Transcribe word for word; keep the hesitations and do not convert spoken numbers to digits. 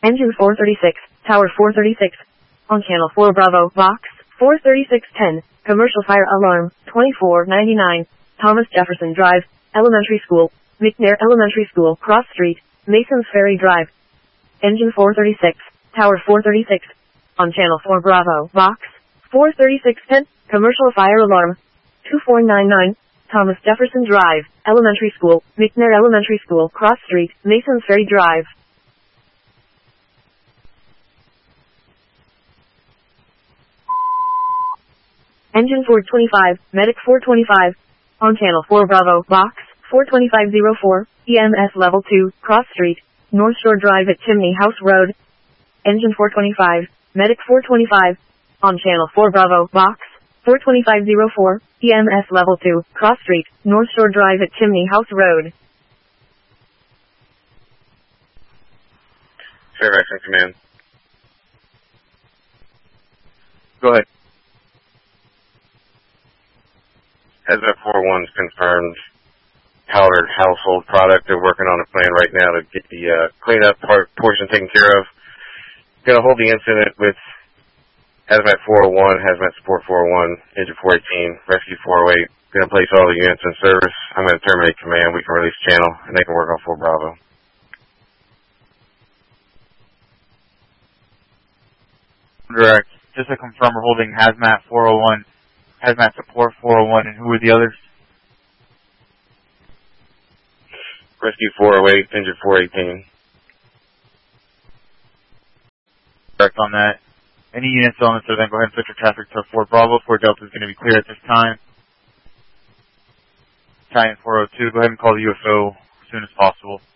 Engine four thirty-six, Tower four thirty-six. On Channel four Bravo, Box four thirty-six ten, Commercial Fire Alarm, twenty-four ninety-nine, Thomas Jefferson Drive, Elementary School, McNair Elementary School, Cross Street, Masons Ferry Drive. Engine four thirty-six, Tower four thirty-six. On Channel four Bravo, Box four thirty-six ten, Commercial Fire Alarm, twenty-four ninety-nine, Thomas Jefferson Drive, Elementary School, McNair Elementary School, Cross Street, Masons Ferry Drive. Engine four twenty-five, Medic four twenty-five. On Channel four Bravo, Box four twenty-five oh four, E M S Level two, Cross Street, North Shore Drive at Chimney House Road. Engine four twenty-five, Medic four twenty-five. On Channel four Bravo, Box four twenty-five oh four, E M S Level two, Cross Street, North Shore Drive at Chimney House Road. Fairfax in command. Go ahead. Hazmat four one's confirmed powdered household product. They're working on a plan right now to get the uh, cleanup part portion taken care of. Going to hold the incident with Hazmat four oh one, Hazmat Support four oh one, Engine four eighteen, Rescue four oh eight. Going to place all the units in service. I'm going to terminate command. We can release channel, and they can work on four Bravo. Direct. Just to confirm, we're holding Hazmat four oh one, Hazmat Support four oh one, and who are the others? Rescue four oh eight, Engine four eighteen. Correct on that. Any units on this event, go ahead and switch your traffic to four Bravo. four Delta is going to be clear at this time. Battalion four oh two, go ahead and call the U F O as soon as possible.